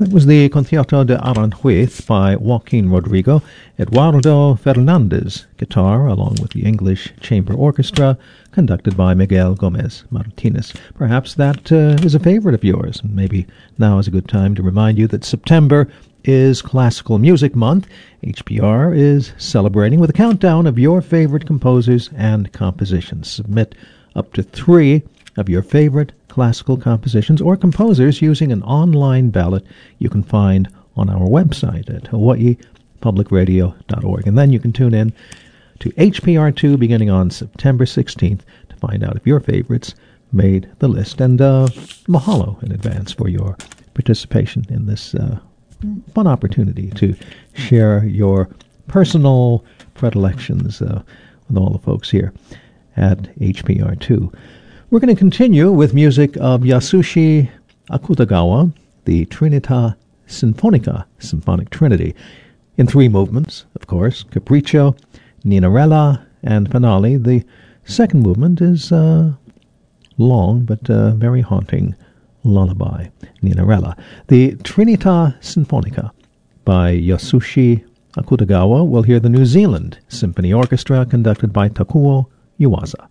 That was the Concierto de Aranjuez by Joaquin Rodrigo, Eduardo Fernandez, guitar, along with the English Chamber Orchestra, conducted by Miguel Gomez Martinez. Perhaps that is a favorite of yours, and maybe now is a good time to remind you that September is Classical Music Month. HPR is celebrating with a countdown of your favorite composers and compositions. Submit up to 3 of your favorite classical compositions or composers using an online ballot you can find on our website at hawaiipublicradio.org. And then you can tune in to HPR2 beginning on September 16th to find out if your favorites made the list. And mahalo in advance for your participation in this fun opportunity to share your personal predilections with all the folks here at HPR2. We're going to continue with music of Yasushi Akutagawa, the Trinità Sinfonica, Symphonic Trinity, in 3 movements, of course, Capriccio, Ninarella, and Finale. The second movement is long but very haunting lullaby, Ninarella. The Trinità Sinfonica by Yasushi Akutagawa. We'll hear the New Zealand Symphony Orchestra conducted by Takuo Yuasa.